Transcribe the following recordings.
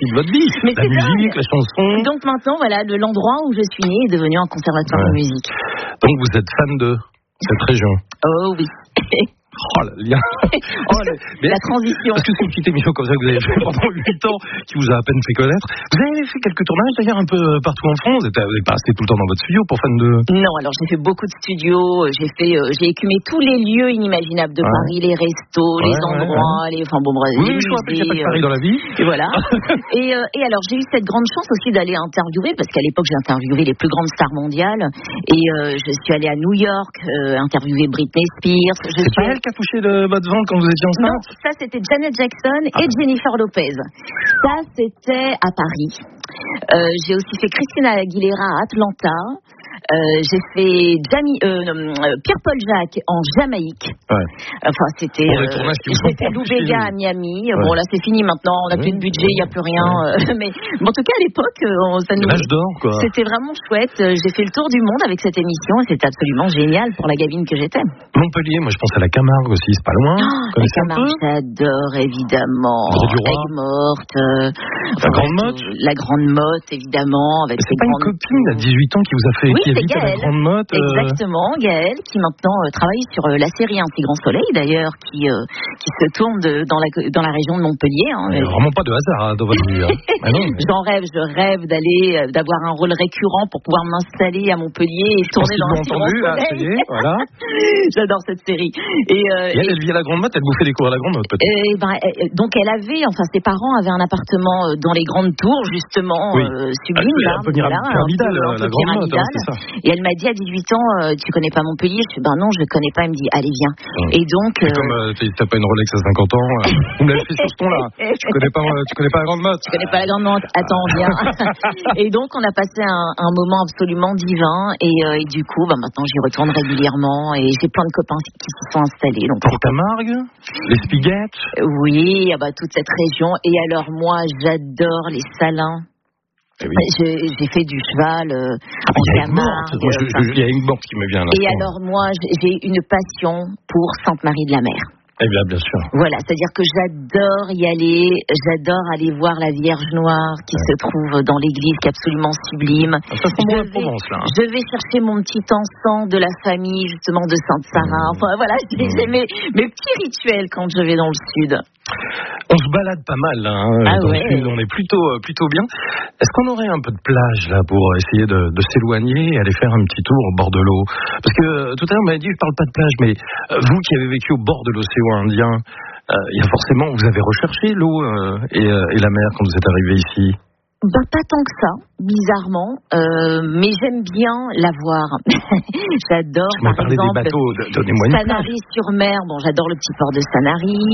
partie de votre vie. Mais la musique, la chanson. Donc maintenant, voilà, l'endroit où je suis née est devenu un conservatoire de musique. Donc vous êtes fan de cette région? Oh oui. Oh, le lien. La transition. Parce que c'est une petite émission comme ça que vous avez fait pendant 8 ans, qui vous a à peine fait connaître. Vous avez fait quelques tournages d'ailleurs un peu partout en France. Vous n'êtes pas resté tout le temps dans votre studio pour fan de... Non, alors j'ai fait beaucoup de studios. J'ai écumé tous les lieux inimaginables de Paris, les restos, les endroits, enfin bon bref. Oui, je rappelle qu'il n'y a pas que Paris dans la vie. Et voilà. et alors j'ai eu cette grande chance aussi d'aller interviewer, parce qu'à l'époque j'ai interviewé les plus grandes stars mondiales. Et je suis allée à New York interviewer Britney Spears. C'est pas elle qui a touché de votre ventre quand vous étiez enceinte? Non, ça c'était Janet Jackson et Jennifer Lopez. Ça c'était à Paris. J'ai aussi fait Christina Aguilera à Atlanta. J'ai fait Pierre-Paul Jacques en Jamaïque. Enfin, c'était. J'ai fait Lou Bega à Miami. Bon, là, c'est fini maintenant. On n'a plus de budget, il n'y a plus rien. Mais en tout cas, à l'époque, ça nous. L'âge d'or, quoi. C'était vraiment chouette. J'ai fait le tour du monde avec cette émission et c'était absolument génial pour la gamine que j'étais. Montpellier, moi, je pense à la Camargue aussi, c'est pas loin. La Camargue, j'adore évidemment. Aigues-Mortes. La Grande Motte. La Grande Motte, évidemment. C'est pas une copine à 18 ans qui vous a fait. Oui, c'est Gaëlle. La Grande Motte. Exactement, Gaëlle, qui maintenant travaille sur la série Un si grand soleil, d'ailleurs, qui se tourne dans la région de Montpellier. Il n'y a vraiment pas de hasard dans votre vie. Je rêve d'avoir un rôle récurrent pour pouvoir m'installer à Montpellier et tourner dans Un si grand soleil. Voilà. J'adore cette série. Et elle vit à la Grande Motte, elle vous fait découvrir la Grande Motte, peut-être. Donc ses parents avaient un appartement dans les grandes tours, justement, sublime. Un peu pyramidal, la Grande Motte, c'est ça. Et elle m'a dit à 18 ans, tu connais pas Montpellier? Je dis, non, je connais pas. Elle me dit, allez, viens. Et donc. Comme t'as pas une Rolex à 50 ans, vous me l'avez fait sur ce ton-là. Tu connais pas la Grande Motte? Tu connais pas la Grande Motte? Attends, viens. Et donc, on a passé un moment absolument divin. Et du coup, maintenant, j'y retourne régulièrement. Et j'ai plein de copains qui s'y sont installés. Donc, en Camargue? Les Spiguettes? Oui, toute cette région. Et alors, moi, j'adore les salins. J'ai fait du cheval en Camargue. Il y a une morte qui me vient là. Et alors moi, j'ai une passion pour Sainte-Marie-de-la-Mer. Eh bien sûr. Voilà, c'est-à-dire que j'adore y aller, j'adore aller voir la Vierge Noire qui se trouve dans l'église, qui est absolument sublime. Ça sent bon la Provence, là. Je vais chercher mon petit encens de la famille, justement, de Sainte-Sara. Enfin, voilà, j'ai mes petits rituels quand je vais dans le sud. On se balade pas mal, là, dans le sud, on est plutôt bien. Est-ce qu'on aurait un peu de plage, là, pour essayer de s'éloigner et aller faire un petit tour au bord de l'eau? Parce que tout à l'heure, on m'avait dit, je parle pas de plage, mais vous qui avez vécu au bord de l'océan Indien, il y a forcément, vous avez recherché l'eau et la mer quand vous êtes arrivé ici? Pas tant que ça, bizarrement, mais j'aime bien la voir. J'adore, par exemple, des bateaux, donnez-moi une Sanary-sur-Mer. Bon, j'adore le petit port de Sanary.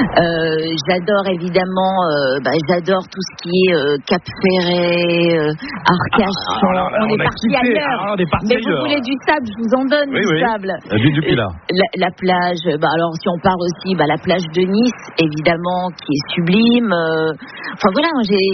J'adore évidemment, j'adore tout ce qui est Cap-Ferret, Arcachon. On est parti ailleurs. Mais vous voulez du sable, je vous en donne du sable. Depuis là. La plage. Alors si on part aussi, la plage de Nice, évidemment, qui est sublime. Enfin voilà,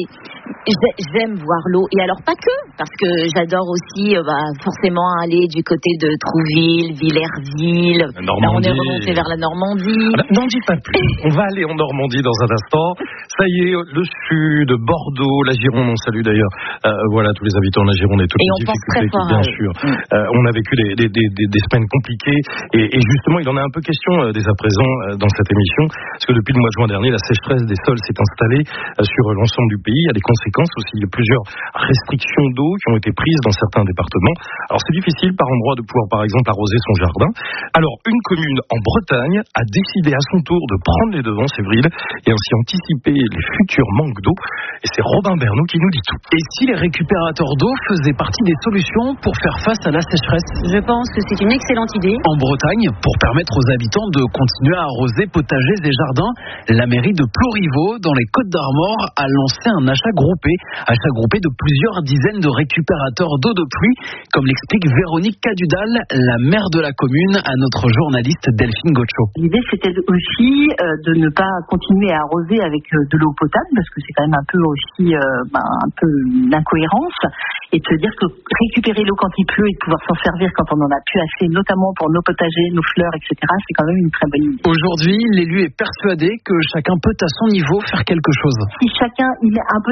j'aime voir l'eau. Et alors pas que, parce que j'adore aussi forcément aller du côté de Trouville, Villers-Ville. Là on est remonté vers la Normandie. N'en dis pas plus. On va aller en Normandie dans un instant. Ça y est, le sud, Bordeaux, la Gironde, on salue d'ailleurs voilà tous les habitants de la Gironde et toutes les difficultés bien sûr. On a vécu des semaines compliquées et justement il en a un peu question dès à présent dans cette émission, parce que depuis le mois de juin dernier, la sécheresse des sols s'est installée sur l'ensemble du pays. Il y a des conséquences aussi, il y a plusieurs restrictions d'eau qui ont été prises dans certains départements. Alors c'est difficile par endroit de pouvoir par exemple arroser son jardin. Alors une commune en Bretagne a décidé à son tour de prendre les devants, Séverine, et ainsi anticiper les futurs manques d'eau. Et c'est Robin Bernot qui nous dit tout. Et si les récupérateurs d'eau faisaient partie des solutions pour faire face à la sécheresse? Je pense que c'est une excellente idée. En Bretagne, pour permettre aux habitants de continuer à arroser potagers et jardins, la mairie de Plouriveau, dans les Côtes-d'Armor, a lancé un achat groupé de plusieurs dizaines de récupérateurs d'eau de pluie, comme l'explique Véronique Cadudal, la maire de la commune, à notre journaliste Delphine Gaucho. L'idée, c'était aussi de ne pas continuer à arroser avec de l'eau potable, parce que c'est quand même un peu aussi un peu l'incohérence, et de se dire que récupérer l'eau quand il pleut et de pouvoir s'en servir quand on en a plus assez, notamment pour nos potagers, nos fleurs, etc., c'est quand même une très bonne idée. Aujourd'hui, l'élu est persuadé que chacun peut à son niveau faire quelque chose. Si chacun il met un peu